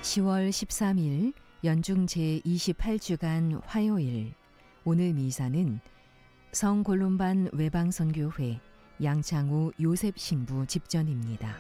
10월 13일 연중 제28주간 화요일. 오늘 미사는 성골롬반 외방선교회 양창우 요셉 신부 집전입니다.